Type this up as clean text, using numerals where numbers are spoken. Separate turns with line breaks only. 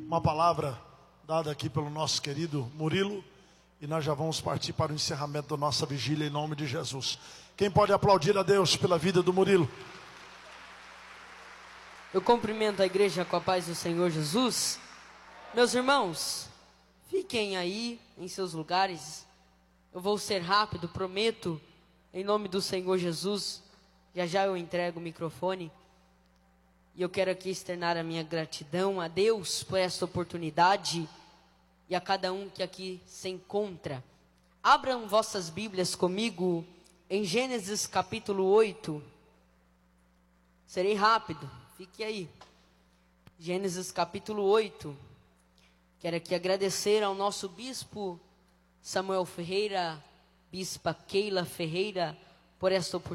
uma palavra dada aqui pelo nosso querido Murilo, e nós já vamos partir para o encerramento da nossa vigília em nome de Jesus. Quem pode aplaudir a Deus pela vida do Murilo?
Eu cumprimento a igreja com a paz do Senhor Jesus. Meus irmãos, fiquem aí em seus lugares. Eu vou ser rápido, prometo, em nome do Senhor Jesus. Já já eu entrego o microfone. E eu quero aqui externar a minha gratidão a Deus por esta oportunidade e a cada um que aqui se encontra. Abram vossas Bíblias comigo em Gênesis capítulo 8. Serei rápido, fique aí. Gênesis capítulo 8. Quero aqui agradecer ao nosso bispo Samuel Ferreira, bispa Keila Ferreira, por esta oportunidade.